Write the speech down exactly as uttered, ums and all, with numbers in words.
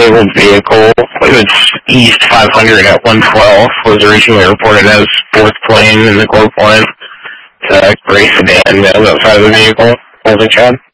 disabled vehicle. It was East five hundred at one twelve. Was originally reported as fourth plane in the Globe line. It's a gray sedan outside of the vehicle. Holding Chad.